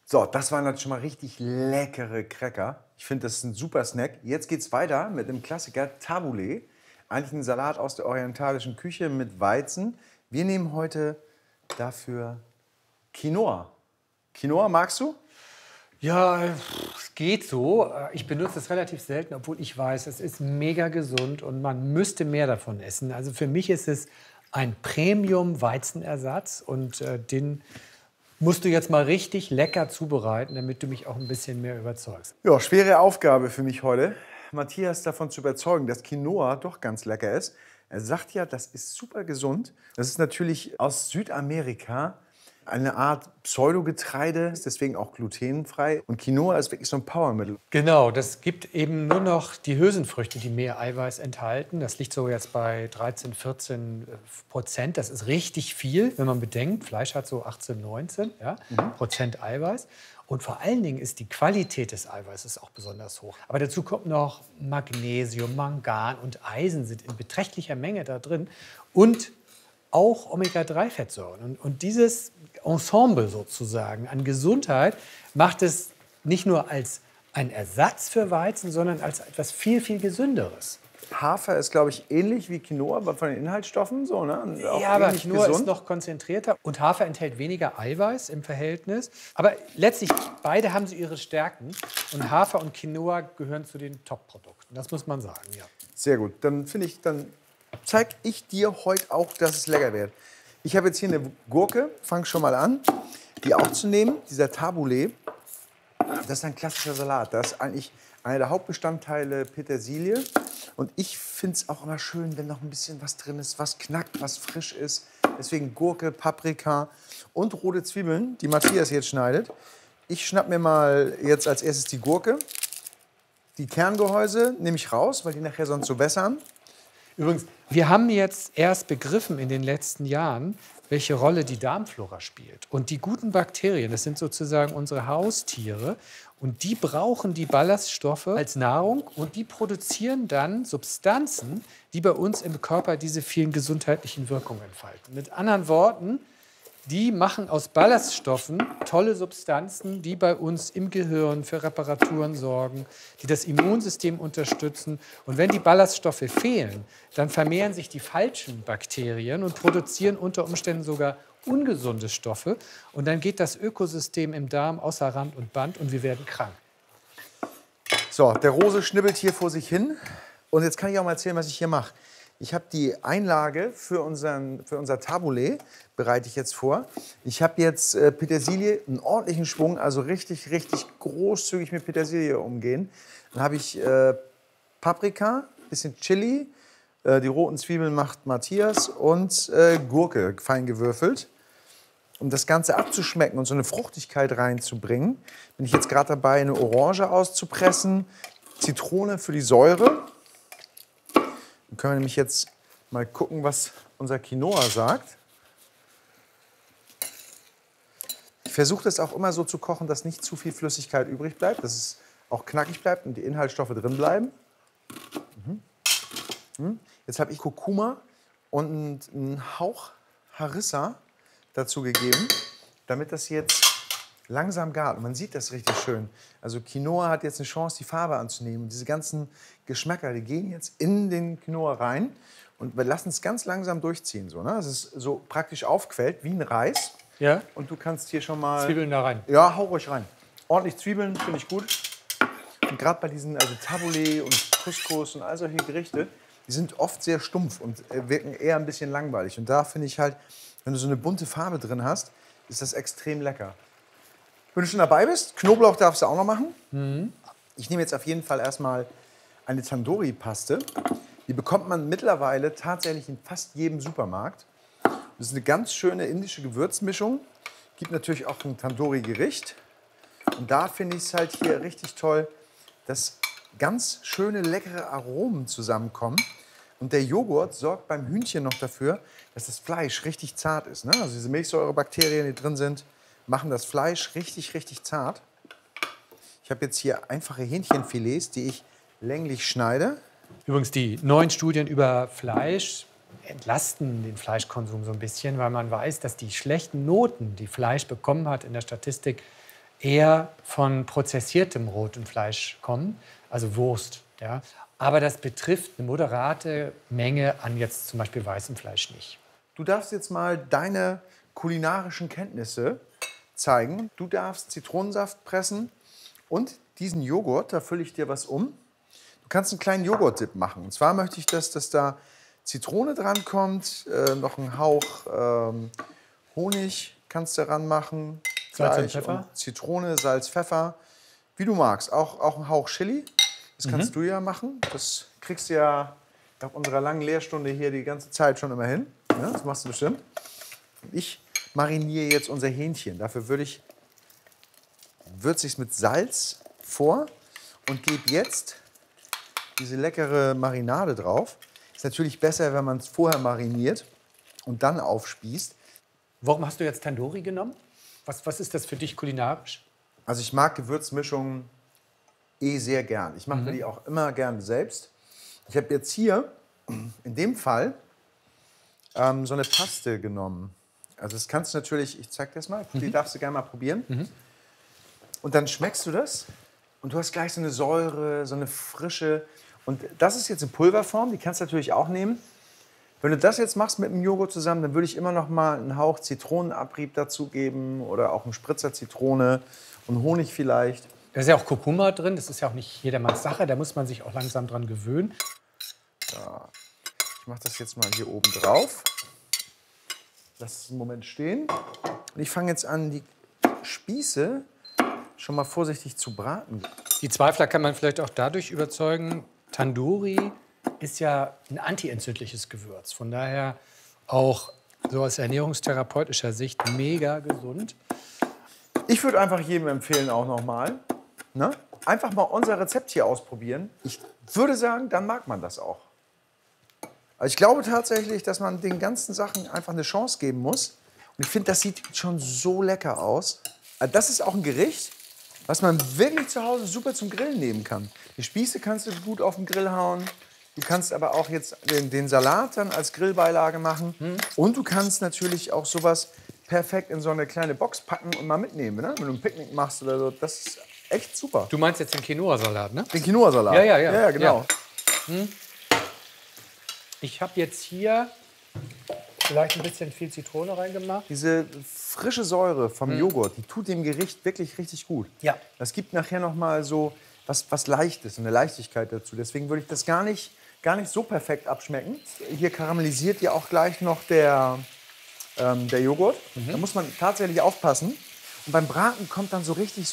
So, das waren jetzt schon mal richtig leckere Cracker. Ich finde, das ist ein super Snack. Jetzt geht's weiter mit einem Klassiker, Tabbouleh. Eigentlich ein Salat aus der orientalischen Küche mit Weizen. Wir nehmen heute dafür Quinoa. Quinoa magst du? Ja, es geht so. Ich benutze es relativ selten, obwohl ich weiß, es ist mega gesund und man müsste mehr davon essen. Also für mich ist es ein Premium-Weizenersatz und den musst du jetzt mal richtig lecker zubereiten, damit du mich auch ein bisschen mehr überzeugst. Ja, schwere Aufgabe für mich heute, Matthias davon zu überzeugen, dass Quinoa doch ganz lecker ist. Er sagt ja, das ist super gesund. Das ist natürlich aus Südamerika eine Art Pseudogetreide, ist deswegen auch glutenfrei. Und Quinoa ist wirklich so ein Powermittel. Genau, das gibt eben nur noch die Hülsenfrüchte, die mehr Eiweiß enthalten. Das liegt so jetzt bei 13, 14%. Das ist richtig viel, wenn man bedenkt, Fleisch hat so 18, 19 ja, Prozent Eiweiß. Und vor allen Dingen ist die Qualität des Eiweißes auch besonders hoch. Aber dazu kommt noch Magnesium, Mangan und Eisen sind in beträchtlicher Menge da drin. Und auch Omega-3-Fettsäuren. Und dieses Ensemble sozusagen an Gesundheit macht es nicht nur als ein Ersatz für Weizen, sondern als etwas viel, viel Gesünderes. Hafer ist, glaube ich, ähnlich wie Quinoa aber von den Inhaltsstoffen. So, ne? Und auch Ja, aber ähnlich Quinoa ist gesund. noch konzentrierter und Hafer enthält weniger Eiweiß im Verhältnis. Aber letztlich, beide haben sie ihre Stärken und Hafer und Quinoa gehören zu den Top-Produkten. Das muss man sagen, ja. Sehr gut. Dann finde ich, dann zeige ich dir heute auch, dass es lecker wird. Ich habe jetzt hier eine Gurke, fang schon mal an, die auch zu nehmen, dieser Tabbouleh. Das ist ein klassischer Salat. Das ist eigentlich einer der Hauptbestandteile Petersilie. Und ich finde es auch immer schön, wenn noch ein bisschen was drin ist, was knackt, was frisch ist. Deswegen Gurke, Paprika und rote Zwiebeln, die Matthias jetzt schneidet. Ich schnapp mir mal jetzt als erstes die Gurke. Die Kerngehäuse nehme ich raus, weil die nachher sonst so wässern. Übrigens, wir haben jetzt erst begriffen in den letzten Jahren, welche Rolle die Darmflora spielt. Und die guten Bakterien, das sind sozusagen unsere Haustiere. Und die brauchen die Ballaststoffe als Nahrung und die produzieren dann Substanzen, die bei uns im Körper diese vielen gesundheitlichen Wirkungen entfalten. Mit anderen Worten, die machen aus Ballaststoffen tolle Substanzen, die bei uns im Gehirn für Reparaturen sorgen, die das Immunsystem unterstützen. Und wenn die Ballaststoffe fehlen, dann vermehren sich die falschen Bakterien und produzieren unter Umständen sogar ungesunde Stoffe. Und dann geht das Ökosystem im Darm außer Rand und Band und wir werden krank. So, der Rose schnibbelt hier vor sich hin. Und jetzt kann ich auch mal erzählen, was ich hier mache. Ich habe die Einlage für unser Tabbouleh, bereite ich jetzt vor. Ich habe jetzt Petersilie, einen ordentlichen Schwung, also richtig, richtig großzügig mit Petersilie umgehen. Dann habe ich Paprika, bisschen Chili, die roten Zwiebeln macht Matthias und Gurke fein gewürfelt. Um das Ganze abzuschmecken und so eine Fruchtigkeit reinzubringen, bin ich jetzt gerade dabei, eine Orange auszupressen, Zitrone für die Säure. Dann können wir nämlich jetzt mal gucken, was unser Quinoa sagt. Ich versuche das auch immer so zu kochen, dass nicht zu viel Flüssigkeit übrig bleibt, dass es auch knackig bleibt und die Inhaltsstoffe drin bleiben. Jetzt habe ich Kurkuma und einen Hauch Harissa dazu gegeben, damit das jetzt langsam gart. Und man sieht das richtig schön. Also Quinoa hat jetzt eine Chance, die Farbe anzunehmen. Und diese ganzen Geschmäcker, die gehen jetzt in den Quinoa rein. Und wir lassen es ganz langsam durchziehen. So, ne? Dass es so praktisch aufquellt wie ein Reis. Ja? Und du kannst hier schon mal... Zwiebeln da rein. Ja, hau ruhig rein. Ordentlich Zwiebeln, finde ich gut. Und gerade bei diesen Tabbouleh und Couscous und all solche Gerichte, die sind oft sehr stumpf und wirken eher ein bisschen langweilig. Und da finde ich halt, wenn du so eine bunte Farbe drin hast, ist das extrem lecker. Wenn du schon dabei bist, Knoblauch darfst du auch noch machen. Ich nehme jetzt auf jeden Fall erstmal eine Tandoori-Paste. Die bekommt man mittlerweile tatsächlich in fast jedem Supermarkt. Das ist eine ganz schöne indische Gewürzmischung. Gibt natürlich auch ein Tandoori-Gericht. Und da finde ich es halt hier richtig toll, dass ganz schöne, leckere Aromen zusammenkommen. Und der Joghurt sorgt beim Hühnchen noch dafür, dass das Fleisch richtig zart ist. Ne? Also diese Milchsäurebakterien, die drin sind, machen das Fleisch richtig, richtig zart. Ich habe jetzt hier einfache Hähnchenfilets, die ich länglich schneide. Übrigens, die neuen Studien über Fleisch entlasten den Fleischkonsum so ein bisschen, weil man weiß, dass die schlechten Noten, die Fleisch bekommen hat in der Statistik, eher von prozessiertem rotem Fleisch kommen, also Wurst. Ja. Aber das betrifft eine moderate Menge an jetzt zum Beispiel weißem Fleisch nicht. Du darfst jetzt mal deine kulinarischen Kenntnisse zeigen. Du darfst Zitronensaft pressen und diesen Joghurt, da fülle ich dir was um. Du kannst einen kleinen Joghurt-Dip machen. Und zwar möchte ich, dass da Zitrone dran kommt, noch ein Hauch Honig kannst du ranmachen. Salz und Pfeffer? Und Zitrone, Salz, Pfeffer, wie du magst. Auch ein Hauch Chili, das kannst du ja machen. Das kriegst du ja nach unserer langen Lehrstunde hier die ganze Zeit schon immer hin. Ja, das machst du bestimmt. Ich mariniere jetzt unser Hähnchen. Dafür würze ich es mit Salz vor und gebe jetzt diese leckere Marinade drauf. Ist natürlich besser, wenn man es vorher mariniert und dann aufspießt. Warum hast du jetzt Tandoori genommen? Was ist das für dich kulinarisch? Also ich mag Gewürzmischungen sehr gern. Ich mache mir die auch immer gern selbst. Ich habe jetzt hier in dem Fall so eine Paste genommen. Also das kannst du natürlich, ich zeig dir das mal, die darfst du gerne mal probieren. Und dann schmeckst du das und du hast gleich so eine Säure, so eine Frische. Und das ist jetzt in Pulverform, die kannst du natürlich auch nehmen. Wenn du das jetzt machst mit dem Joghurt zusammen, dann würde ich immer noch mal einen Hauch Zitronenabrieb dazugeben oder auch einen Spritzer Zitrone und Honig vielleicht. Da ist ja auch Kurkuma drin, das ist ja auch nicht jedermanns Sache, da muss man sich auch langsam dran gewöhnen. Ja. Ich mache das jetzt mal hier oben drauf. Lass es einen Moment stehen. Und ich fange jetzt an, die Spieße schon mal vorsichtig zu braten. Die Zweifler kann man vielleicht auch dadurch überzeugen, Tandoori ist ja ein antientzündliches Gewürz. Von daher auch so aus ernährungstherapeutischer Sicht mega gesund. Ich würde einfach jedem empfehlen, auch nochmal, ne? Einfach mal unser Rezept hier ausprobieren. Ich würde sagen, dann mag man das auch. Also ich glaube tatsächlich, dass man den ganzen Sachen einfach eine Chance geben muss. Und ich finde, das sieht schon so lecker aus. Also das ist auch ein Gericht, was man wirklich zu Hause super zum Grillen nehmen kann. Die Spieße kannst du gut auf den Grill hauen. Du kannst aber auch jetzt den Salat dann als Grillbeilage machen. Und du kannst natürlich auch sowas perfekt in so eine kleine Box packen und mal mitnehmen, ne? Wenn du ein Picknick machst oder so. Das ist echt super. Du meinst jetzt den Quinoa-Salat, ne? Den Quinoa-Salat. Ja, genau. Ja. Ich habe jetzt hier vielleicht ein bisschen viel Zitrone reingemacht. Diese frische Säure vom Joghurt, die tut dem Gericht wirklich richtig gut. Ja. Das gibt nachher noch mal so was Leichtes, eine Leichtigkeit dazu. Deswegen würde ich das gar nicht so perfekt abschmecken. Hier karamellisiert ja auch gleich noch der Joghurt. Da muss man tatsächlich aufpassen. Und beim Braten kommt dann so richtig